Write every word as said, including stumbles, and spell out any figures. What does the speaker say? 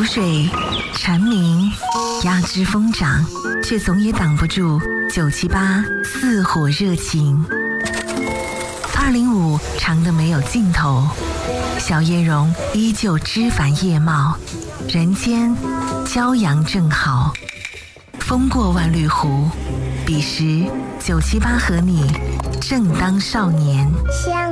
水蝉鸣，鸦枝疯长，却总也挡不住九七八似火热情。二零五长得没有尽头，小叶榕依旧枝繁叶茂，人间骄阳正好。风过万绿湖，彼时九七八和你正当少年。 相